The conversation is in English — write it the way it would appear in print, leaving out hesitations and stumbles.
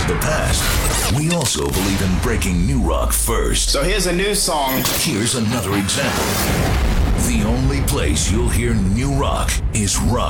of the past, we also believe in breaking new rock first. So here's a new song. Here's another example. The only place you'll hear new rock is Rock